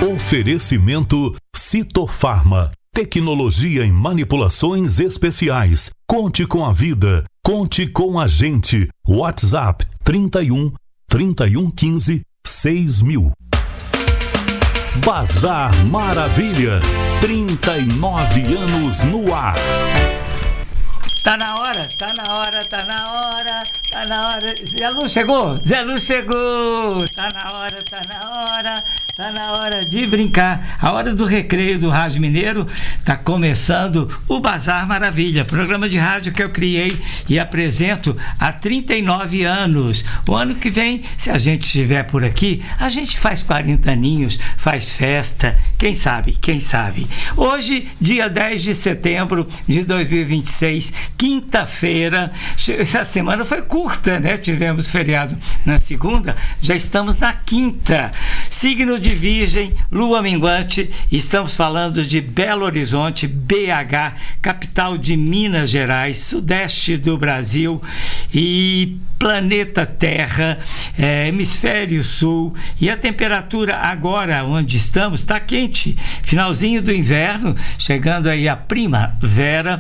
Oferecimento Citofarma. Tecnologia em manipulações especiais. Conte com a vida. Conte com a gente. WhatsApp 31 3115 6000. Bazar Maravilha. 39 anos no ar. Tá na hora. Zé Lu chegou. Tá na hora de brincar. A hora do recreio do Rádio Mineiro. Tá começando o Bazar Maravilha, programa de rádio que eu criei e apresento há 39 anos. O ano que vem, se a gente estiver por aqui, a gente faz 40 aninhos, faz festa. Quem sabe? Hoje, dia 10 de setembro de 2026, quinta-feira. Essa semana foi curta, né? Tivemos feriado na segunda, já estamos na quinta. Signo de Virgem, lua minguante. Estamos falando de Belo Horizonte, BH, capital de Minas Gerais, sudeste do Brasil, e planeta Terra, hemisfério sul. E a temperatura agora onde estamos está quente, finalzinho do inverno, chegando aí a primavera.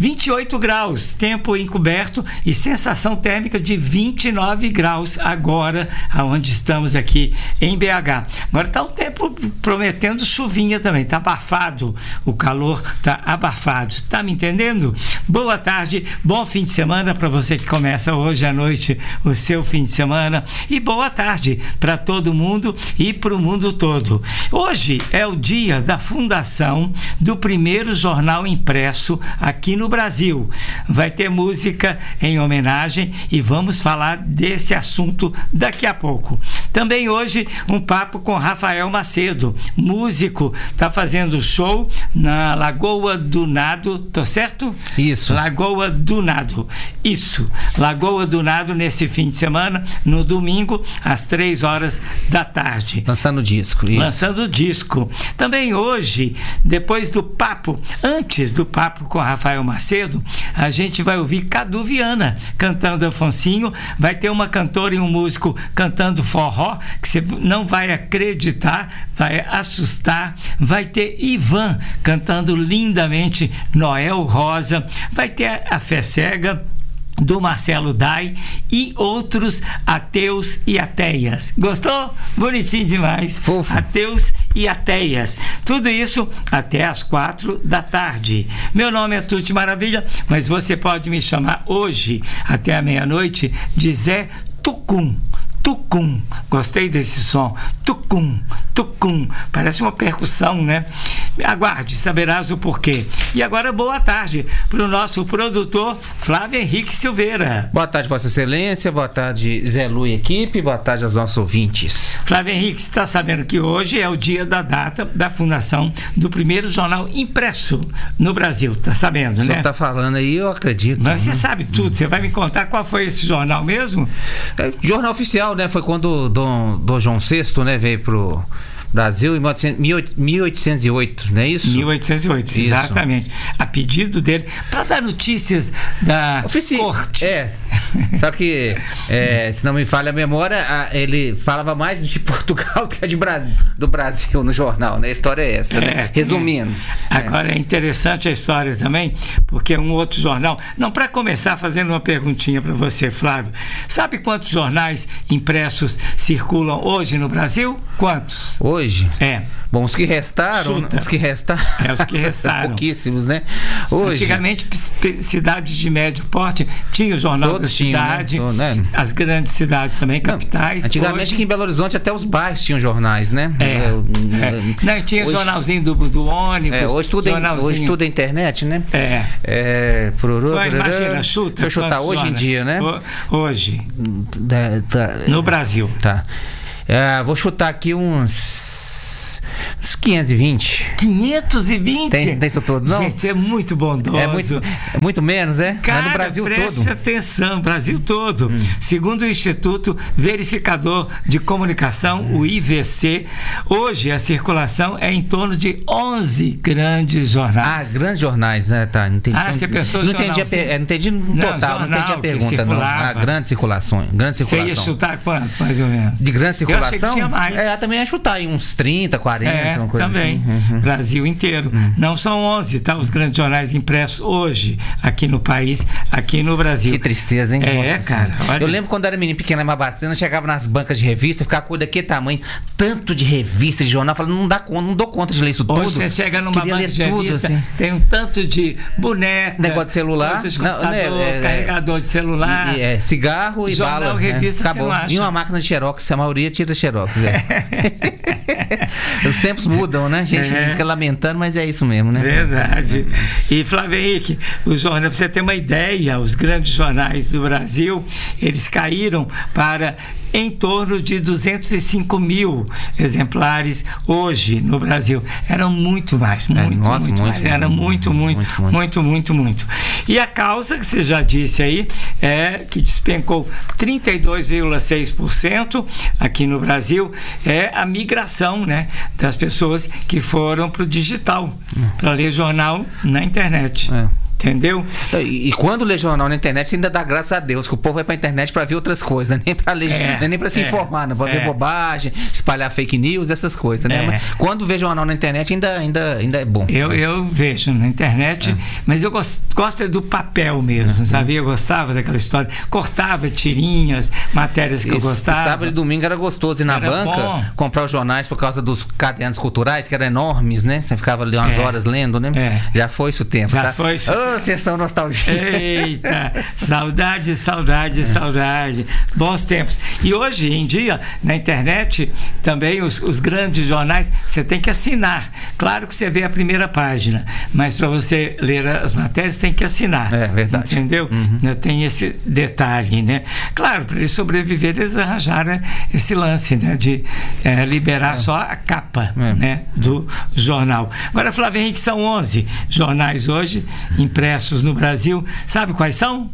28 graus, tempo encoberto e sensação térmica de 29 graus agora, aonde estamos aqui em BH. Agora está um tempo prometendo chuvinha também, está abafado, o calor está abafado, está me entendendo? Boa tarde, bom fim de semana para você que começa hoje à noite o seu fim de semana, e boa tarde para todo mundo e para o mundo todo. Hoje é o dia da fundação do primeiro jornal impresso aqui no Brasil. Vai ter música em homenagem e vamos falar desse assunto daqui a pouco. Também hoje um papo com Rafael Macedo, músico, está fazendo show na Lagoa do Nado, tô certo? Isso. Lagoa do Nado, isso. Lagoa do Nado nesse fim de semana, no domingo, às 3 horas da tarde. Lançando disco. Isso. Lançando disco. Também hoje, depois do papo, antes do papo com Rafael Macedo, a gente vai ouvir Cadu Viana cantando Afonsinho, vai ter uma cantora e um músico cantando forró, que você não vai acreditar, vai assustar. Vai ter Ivan cantando lindamente Noel Rosa, vai ter a Fé Cega do Marcelo Dai e outros ateus e ateias. Gostou? Bonitinho demais. Fofo. Ateus e ateias. Tudo isso até às 4 da tarde. Meu nome é Tuti Maravilha, mas você pode me chamar hoje até a meia-noite de Zé Tucum. Tucum, gostei desse som. Tucum, tucum, parece uma percussão, né? Aguarde, saberás o porquê. E agora boa tarde para o nosso produtor Flávio Henrique Silveira. Boa tarde, Vossa Excelência, boa tarde, Zé Lu e equipe, boa tarde aos nossos ouvintes. Flávio Henrique, você está sabendo que hoje é o dia da data da fundação do primeiro jornal impresso no Brasil, está sabendo, né? Você está falando aí, eu acredito. Mas você sabe tudo, você vai me contar qual foi esse jornal mesmo? Jornal oficial, né? Foi quando Dom João VI, né, veio pro Brasil em 1808, não é isso? 1808, isso. Exatamente. A pedido dele, para dar notícias da corte. Só que, se não me falha a memória, ele falava mais de Portugal do que do Brasil no jornal, né? A história é essa, né? Resumindo. Agora é interessante a história também, porque um outro jornal... Não, para começar, fazendo uma perguntinha para você, Flávio. Sabe quantos jornais impressos circulam hoje no Brasil? Quantos? Hoje? Bom, os que restaram. Chuta. Os que restaram. Os que restaram. Pouquíssimos, né? Hoje, antigamente, cidades de médio porte tinha o jornal da cidade, né? As grandes cidades também, capitais. Antigamente, hoje, aqui em Belo Horizonte, até os bairros tinham jornais, né? Não, tinha hoje, jornalzinho do ônibus. Hoje tudo é internet, né? Imagina, chuta. Deixa eu chutar hoje em dia, né? Hoje. No Brasil. Tá. Vou chutar aqui uns 520. 520? Tem isso todo, não? Gente, é muito bondoso. É muito menos, é? Cara, no Brasil preste todo. atenção, Brasil todo. Segundo o Instituto Verificador de Comunicação, o IVC, hoje a circulação é em torno de 11 grandes jornais. Grandes jornais, né? Tá, não entendi. Você pensou não entendi, não entendi no total, não entendi a pergunta, não. Grande circulação. Você ia chutar quanto, mais ou menos? De grande circulação? Eu achei que tinha mais. Eu também ia chutar em uns 30, 40, uma coisa também. Assim. Brasil inteiro. Não são 11, tá? Os grandes jornais impressos hoje aqui no país, aqui no Brasil. Que tristeza, hein? Nossa, cara. Olha. Eu lembro quando era menino pequeno, em Mabastena, chegava nas bancas de revista, ficava com daquele tamanho, tanto de revista, de jornal, falando, não dou conta de ler isso tudo. Hoje você chega numa Queria banca ler de tudo, revista, assim. tem um tanto de boneca, negócio de celular, de computador, carregador de celular, cigarro e jornal, bala. Revista, acabou. E uma máquina de xerox, a maioria tira xerox. Os tempos mudam, né? A gente fica lamentando, mas é isso mesmo, né? Verdade. E Flávio Henrique, os jornais, pra você ter uma ideia, os grandes jornais do Brasil, eles caíram para em torno de 205 mil exemplares hoje no Brasil. Eram muito mais, muito mais. Era muito. E a causa, que você já disse aí, é que despencou 32,6% aqui no Brasil, é a migração, né, das pessoas que foram para o digital, para ler jornal na internet. Entendeu? E quando lê jornal na internet, ainda dá graças a Deus, que o povo vai pra internet pra ver outras coisas, nem pra ler, nem pra se informar, não, pra ver bobagem, espalhar fake news, essas coisas, né? Mas quando vê jornal na internet, ainda é bom. Eu vejo na internet, mas eu gosto do papel mesmo, sabe? Eu gostava daquela história, cortava tirinhas, matérias que eu gostava. Sábado e domingo era gostoso ir na banca, comprar os jornais por causa dos cadernos culturais, que eram enormes, né? Você ficava ali umas horas lendo, né? Já foi isso o tempo, já foi isso. Sessão nostalgia. Eita, saudade. Bons tempos. E hoje em dia, na internet, também os grandes jornais, você tem que assinar. Claro que você vê a primeira página, mas para você ler as matérias, tem que assinar. É verdade. Entendeu? Tem esse detalhe, né? Claro, para eles sobreviverem, eles arranjaram esse lance, né? De liberar só a capa, né? Do jornal. Agora, Flávio Henrique, são 11 jornais hoje impressos no Brasil. Sabe quais são?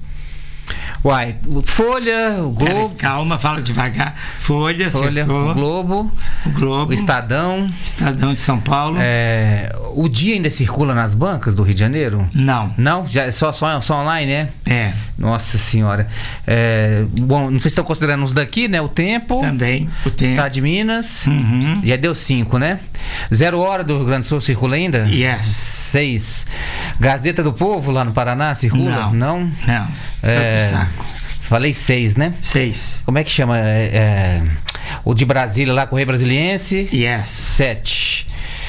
Folha, o Globo. Calma, fala devagar. Folha, acertou. O Globo. O Estadão. Estadão de São Paulo. O Dia ainda circula nas bancas do Rio de Janeiro? Não. Não? Já é só online, né? Nossa Senhora. Bom, não sei se estão considerando os daqui, né? O Tempo. Também. O Tempo. Estado de Minas. Já deu 5, né? 0 Hora do Rio Grande do Sul circula ainda? Yes. 6. Gazeta do Povo lá no Paraná circula? Não. Saco. Falei 6, né? 6. Como é que chama? O de Brasília lá, Correio Brasiliense? Yes. 7.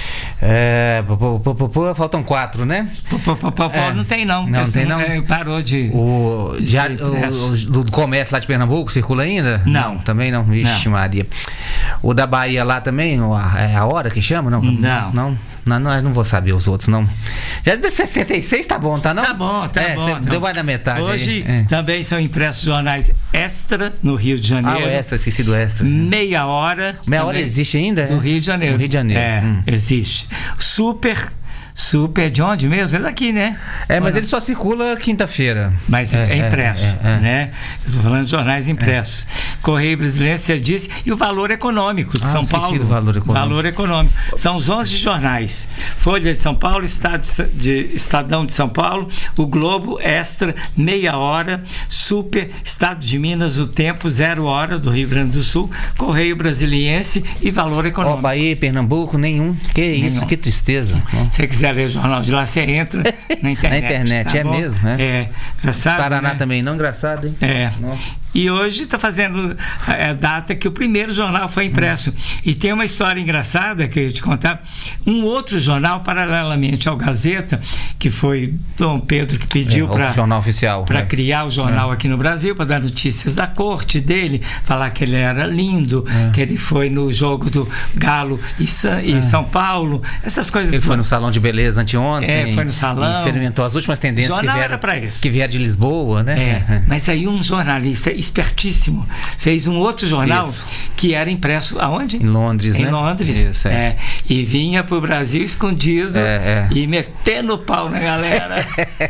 Faltam 4, né? Não tem não. Não tem não? Parou de... O do comércio lá de Pernambuco circula ainda? Não. Também não? Vixe, Maria. O da Bahia lá também, é a Hora que chama? Não, não vou saber os outros, não. Já de 66 tá bom, tá não? Tá bom. Deu mais da metade. Hoje também são impressos jornais Extra no Rio de Janeiro. O Extra, esqueci do Extra. Meia Hora. Meia Hora existe ainda? Do Rio de Janeiro. No Rio de Janeiro. Existe. Super de onde mesmo? É daqui, né? Mas ele só circula quinta-feira. Mas é impresso, né? Eu estou falando de jornais impressos. Correio Brasiliense, você disse, e o Valor Econômico de São Paulo. Valor Econômico. São os 11 jornais. Folha de São Paulo, Estadão de São Paulo, o Globo, Extra, Meia Hora, Super, Estado de Minas, o Tempo, 0 Hora do Rio Grande do Sul, Correio Brasiliense e Valor Econômico. Bahia, Pernambuco, nenhum. Que isso, que tristeza. Se você quiser ler o jornal de lá, você entra na internet. Na internet, tá bom? Mesmo? Engraçado. Paraná, né? Também não, engraçado, hein? Nossa. E hoje está fazendo a data que o primeiro jornal foi impresso. E tem uma história engraçada que eu ia te contar. Um outro jornal, paralelamente ao Gazeta, que foi Dom Pedro que pediu para jornal oficial para criar o jornal aqui no Brasil, para dar notícias da corte dele, falar que ele era lindo, que ele foi no jogo do Galo e São Paulo, essas coisas. Ele foi no salão de beleza anteontem. Foi no salão. E experimentou as últimas tendências que vieram de Lisboa, né? Mas aí um jornalista espertíssimo. Fez um outro jornal que era impresso aonde? Em Londres, em né? Londres. Isso, E vinha pro Brasil escondido e metendo o pau na galera.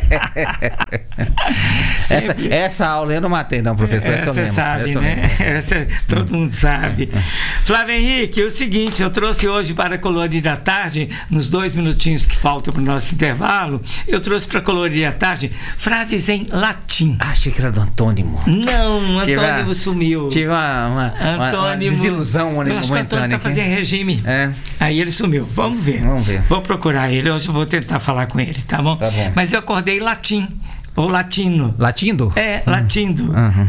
essa aula eu não matei, não, professor. Essa você sabe, né? Todo mundo sabe. Flávio Henrique, é o seguinte, eu trouxe hoje para Colorir à Tarde, nos 2 minutinhos que faltam para o nosso intervalo, eu trouxe para Colorir à Tarde frases em latim. Achei que era do Antônimo. Não, Antônimo sumiu. Tive uma desilusão momentânea. Eu acho que o Antônimo está fazendo regime. Aí ele sumiu. Vamos ver. Vou procurar ele. Hoje eu vou tentar falar com ele, tá bom? Mas eu acordei latim. Ou latino. Latindo? Latindo. Uhum.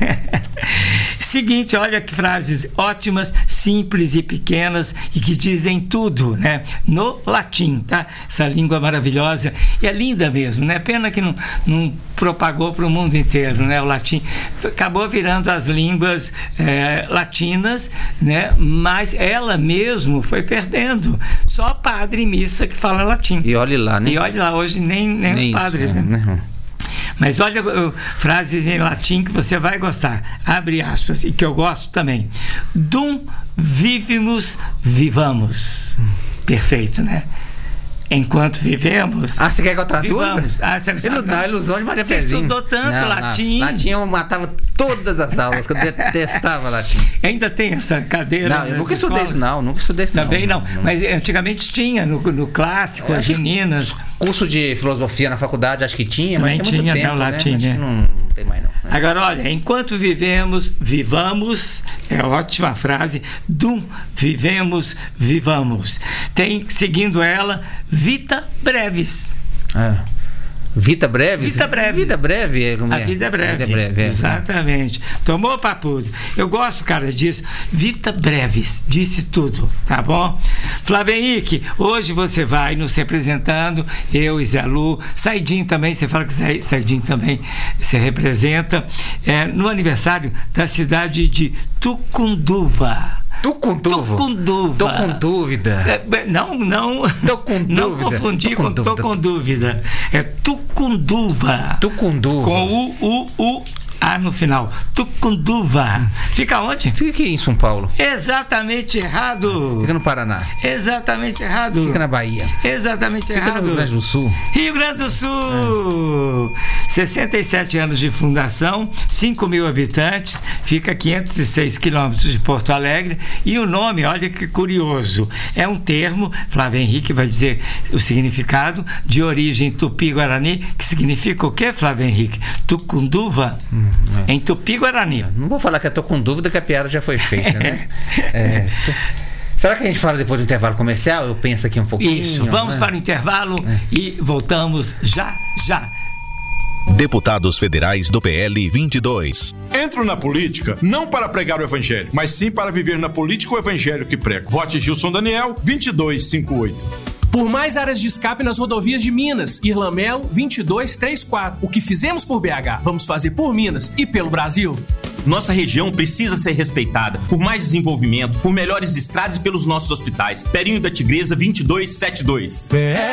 Seguinte, olha que frases ótimas, simples e pequenas e que dizem tudo, né? No latim, tá? Essa língua maravilhosa. E é linda mesmo, né? Pena que não propagou para o mundo inteiro, né? O latim acabou virando as línguas latinas, né? Mas ela mesmo foi perdendo. Só padre e missa que fala latim. E olhe lá, né? E olhe lá, hoje nem os padres, isso, né? Mas olha frases em latim que você vai gostar. Abre aspas, e que eu gosto também. Dum vivimus vivamos. Perfeito, né? Enquanto vivemos... você quer que eu traduza? Você não sabe, ilusão de Maria Pezinho. Você estudou tanto latim. Latim eu matava todas as aulas, que eu detestava latim. Ainda tem essa cadeira? Não, eu nunca estudei isso, não. Também não. Mas antigamente tinha, no clássico, as meninas... Curso de filosofia na faculdade, acho que tinha, mas tem tinha, muito tempo, o latim, né? Não tem mais, não. Agora, olha, enquanto vivamos, é ótima frase, dum vivemos, vivamos. Tem, seguindo ela, vita brevis. Vita brevis? Vita brevis. Vida breve. A vida é breve. Exatamente. Tomou papudo. Eu gosto, cara, disso. Vita brevis. Disse tudo, tá bom? Flávio Henrique, hoje você vai nos representando, eu e Zé Lu, Saidinho também, você fala que Saidinho também se representa, no aniversário da cidade de Tucunduva. Tucunduva. Tô com dúvida. Não tô com dúvida. Não confundir com tô com dúvida. É Tucunduva. Com o A no final. Tucunduva. Fica onde? Fica aqui em São Paulo. Exatamente errado. Fica no Paraná. Exatamente errado. Fica na Bahia. Exatamente errado. Fica no Rio Grande do Sul. Rio Grande do Sul. 67 anos de fundação, 5 mil habitantes, fica a 506 quilômetros de Porto Alegre. E o nome, olha que curioso, é um termo, Flávio Henrique vai dizer o significado, de origem tupi-guarani, que significa o quê, Flávio Henrique? Tucunduva, em tupi-guarani. Não vou falar que eu tô com dúvida, que a piada já foi feita, né? Será que a gente fala depois do intervalo comercial? Eu penso aqui um pouquinho. Isso, vamos para o intervalo e voltamos já. Deputados federais do PL 22. Entro na política não para pregar o evangelho, mas sim para viver na política o evangelho que prego. Vote Gilson Daniel, 2258. Por mais áreas de escape nas rodovias de Minas. Irlamelo 2234. O que fizemos por BH, vamos fazer por Minas e pelo Brasil. Nossa região precisa ser respeitada por mais desenvolvimento, por melhores estradas e pelos nossos hospitais. Perinho da Tigresa 2272.